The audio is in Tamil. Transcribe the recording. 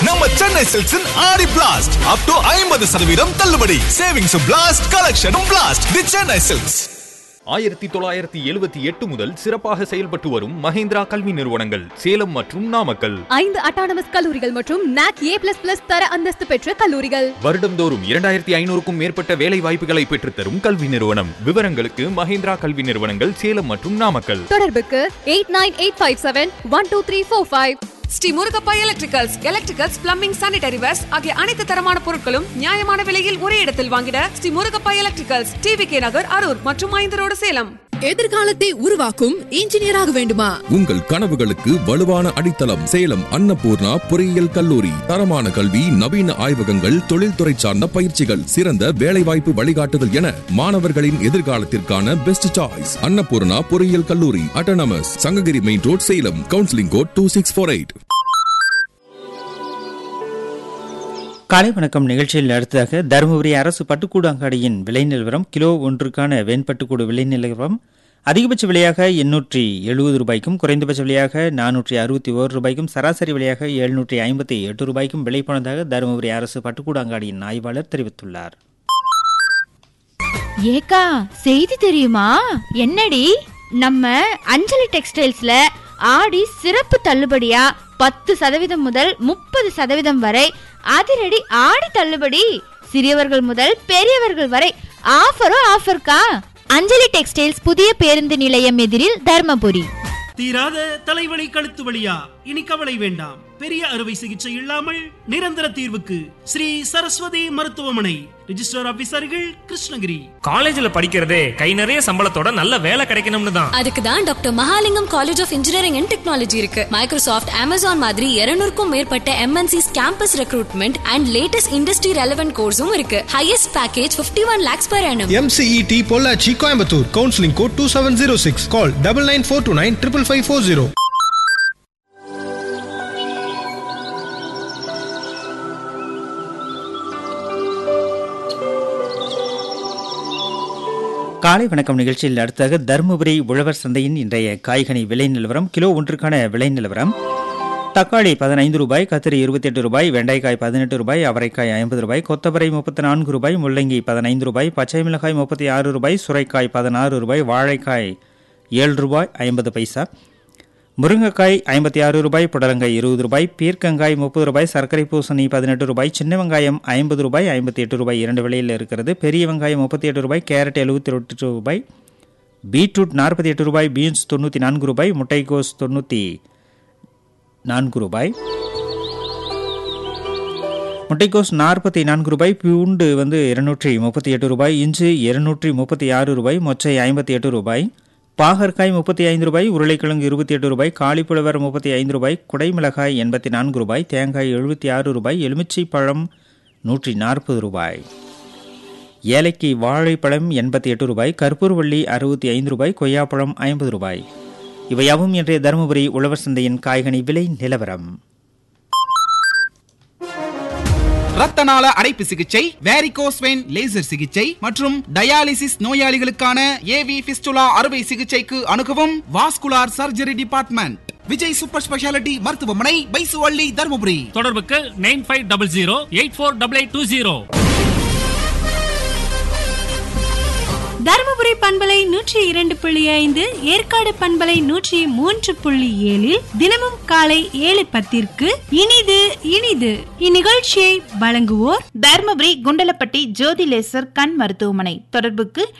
நம்ம சென்னை சில்க்ஸின் ஆடி பிளாஸ்ட் அப் டு 50% தள்ளுபடி. Savings blast, கலெக்ஷனும் blast. தி சென்னை சில்க்ஸ். 1978 முதல் சிறப்பாக செயல்பட்டு வரும் மஹேந்திரா கல்வி நிறுவனங்கள் சேலம் மற்றும் நாமக்கல். 5 அட்டானமஸ் கல்லூரிகள் மற்றும் NAC A++ தர அந்தஸ்து பெற்ற கல்லூரிகள். வருடந்தோறும் 2500க்கும் மேற்பட்ட வேலை வாய்ப்புகளை பெற்றுத்தரும் கல்வி நிறுவனம். விவரங்களுக்கு மஹேந்திரா கல்வி நிறுவனங்கள் சேலம் மற்றும் நாமக்கல். தொடர்புக்கு 8985712345. Sri Murugappa electricals, plumbing, sanitary verse ஆகிய அனைத்து தரமான பொருட்களும் நியாயமான விலையில் ஒரே இடத்தில் வாங்கிட ஸ்ரீ முருகப்பா எலக்ட்ரிகல்ஸ், TVK நகர், அரூர் மற்றும் 5 ரோடு, சேலம். எதிர்காலத்தை உருவாக்கும் இன்ஜினியராக வேண்டுமா? உங்கள் கனவுகளுக்கு வலுவான அடித்தளம் சேலம் அன்னபூர்ணா பொறியியல் கல்லூரி. தரமான கல்வி, நவீன ஆய்வகங்கள், தொழில்துறை சார்ந்த பயிற்சிகள், சிறந்த வேலைவாய்ப்பு வழிகாட்டுதல் என மாணவர்களின் எதிர்காலத்திற்கான பெஸ்ட் சாய்ஸ் அன்னபூர்ணா பொறியியல் கல்லூரி. Autonomous, Sankagiri main road, Salem. Counselling code 2648. காலை வணக்கம் நிகழ்ச்சியில் அடுத்ததாக தருமபுரி அரசு பட்டுக்கூடு அங்காடியின் விலை நிலவரம். கிலோ ஒன்றுக்கான வெண்பட்டுக்கூடு விலை நிலவரம் அதிகபட்ச விலையாக 870 ரூபாய்க்கும், குறைந்தபட்ச விலையாக 461 ரூபாய்க்கும், சராசரி விலையாக 758 ரூபாய்க்கும் விலை போனதாக தருமபுரி அரசு பட்டுக்கூடு அங்காடியின் ஆய்வாளர் தெரிவித்துள்ளார். ஏக்கா, செய்தி தெரியுமா? என்னடி? நம்ம அஞ்சலி டெக்ஸ்டைல்ஸ்ல ஆடி சிறப்பு தள்ளுபடியா 10% முதல் 30% வரை அதிரடி ஆடி தள்ளுபடி. சிறியவர்கள் முதல் பெரியவர்கள் வரை ஆஃபர்க்கா. அஞ்சலி டெக்ஸ்டைல்ஸ், புதிய பேருந்து நிலையம் எதிரில், தர்மபுரி. தீராத தலைவலி, கழுத்து வலியா? இனி கவலை வேண்டாம். பெரிய அறுவை சிகிச்சை இல்லாமல் நிரந்தர தீர்வுக்கு ஸ்ரீ சரஸ்வதி மருத்துவமனை. ரிஜிஸ்டர் ஆபீசர்கள், கிருஷ்ணகிரி. காலேஜ்ல படிக்கிறதே கை நிறைய சம்பளத்தோட நல்ல வேலை கிடைக்கணும்னு தான். அதுக்கு தான் doctor Mahalingam college of engineering and technology இருக்கு. மைக்ரோசாஃப்ட், அமேசான் மாதிரி 200க்கும் மேற்பட்ட MNCs campus recruitment and latest industry relevant கோர்ஸும் இருக்கு. Highest package 51 lakhs per annum. MCET Pollachi, Coimbatore. Counselling code 2706. கால் 9942955540. காலை வணக்கம் நிகழ்ச்சியில் அடுத்ததாக தருமபுரி உழவர் சந்தையின் இன்றைய காய்கனி விலை நிலவரம். கிலோ ஒன்றுக்கான விலை நிலவரம். தக்காளி 15 ரூபாய், கத்திரி 28 ரூபாய், வெண்டைக்காய் 18 ரூபாய், அவரைக்காய் 50 ரூபாய், கொத்தவரை 34 ரூபாய், முள்ளங்கி 15 ரூபாய், பச்சை மிளகாய் 36 ரூபாய், சுரைக்காய் 16 ரூபாய், வாழைக்காய் 7 ரூபாய் 50 பைசா, முருங்கைக்காய் 56 ரூபாய், புடலங்காய் 20 ரூபாய், பீர்க்கங்காய் 30 ரூபாய், சர்க்கரை பூசணி 18 ரூபாய், சின்ன வெங்காயம் 50 ரூபாய் 58 ரூபாய் 2 விலையில் இருக்கிறது. பெரிய வெங்காயம் 38 ரூபாய், கேரட் 78 ரூபாய், பீட்ரூட் 48 ரூபாய், பீன்ஸ் 94 ரூபாய், முட்டைகோஸ் 94 ரூபாய், முட்டைகோஸ் 44 ரூபாய், பூண்டு 238 ரூபாய், இஞ்சி 236 ரூபாய், மொச்சை 58 ரூபாய், பாகற்காய் 35 ரூபாய், உருளைக்கிழங்கு 28 ரூபாய், காலிஃப்ளவர் 35 ரூபாய், குடைமிளகாய் 84 ரூபாய், தேங்காய் 76 ரூபாய், எலுமிச்சை பழம் 140 ரூபாய், ஏலக்கி வாழைப்பழம் 88 ரூபாய், கற்பூரவள்ளி 65 ரூபாய், கொய்யாப்பழம் 50 ரூபாய். இவையாவும் இன்றைய தருமபுரி உழவர் சந்தையின் காய்கனி விலை நிலவரம். இரத்த நாள அடைப்பு சிகிச்சை, வேரிகோஸ் வெயின் லேசர் சிகிச்சை மற்றும் டயாலிசிஸ் நோயாளிகளுக்கான AV ஃபிஸ்டுலா அறுவை சிகிச்சைக்கு அணுகவும் vascular surgery department, Vijay super speciality மருத்துவமனை, பைசுவள்ளி, தருமபுரி. தொடர்புக்கு 9500848820. தருமபுரி பண்பலை 102.5, ஏற்காடு பண்பலை 103.7 தினமும் காலை 7:10 இனிது. இந்நிகழ்ச்சியை வழங்குவோர் தர்மபுரி குண்டலப்பட்டி ஜோதி லேசர் கண் மருத்துவமனை. தொடர்புக்கு